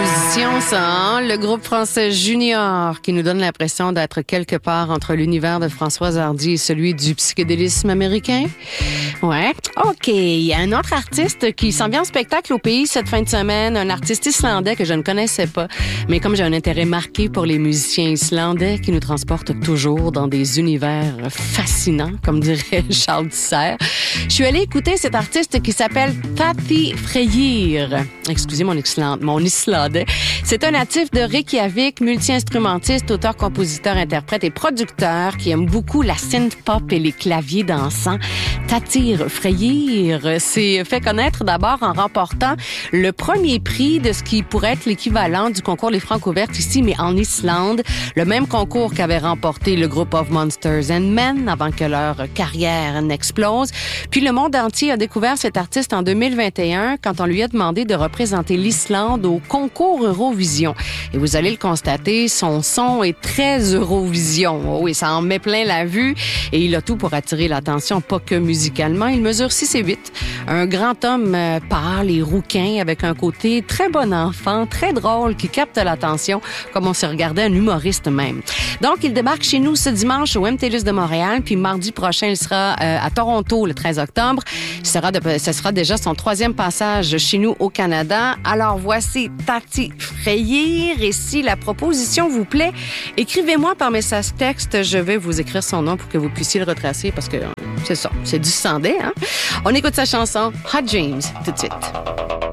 proposition, ça, hein? Le groupe français Junior, qui nous donne l'impression d'être quelque part entre l'univers de Françoise Hardy et celui du psychédélisme américain. Ouais. OK. Il y a un autre artiste qui s'en vient en spectacle au pays cette fin de semaine, un artiste islandais que je ne connaissais pas. Mais comme j'ai un intérêt marqué pour les musiciens islandais qui nous transportent toujours dans des univers fascinants, comme dirait Charles Disser, je suis allée écouter cet artiste qui s'appelle Tati Freyr. Excusez mon islandais. C'est un natif de Reykjavik, multi-instrumentiste, auteur, compositeur, interprète et producteur qui aime beaucoup la synth-pop et les claviers dansants. Tati Freyr s'est fait connaître d'abord en remportant le premier prix de ce qui pourrait être l'équivalent du concours Les Francs ouvertes ici, mais en Islande. Le même concours qu'avait remporté le groupe of Monsters and Men avant que leur carrière n'explose. Puis le monde entier a découvert cet artiste en 2021 quand on lui a demandé de représenter l'Islande au concours Eurovision. Et vous allez le constater, son son est très Eurovision. Oh oui, ça en met plein la vue et il a tout pour attirer l'attention, pas que musicalement. Il mesure 6 et 8. Un grand homme pâle et rouquin avec un côté très bon enfant, très drôle, qui capte l'attention comme on se regardait un humoriste même. Donc, il débarque chez nous ce dimanche au MTLUS de Montréal, puis mardi prochain, il sera à Toronto le 13 octobre. Ce sera déjà son 3e passage chez nous au Canada. Alors, voici Tati Freyr. Et si la proposition vous plaît, écrivez-moi par message texte. Je vais vous écrire son nom pour que vous puissiez le retracer parce que c'est ça, c'est du Sandé, hein? On écoute sa chanson Hot Dreams tout de suite.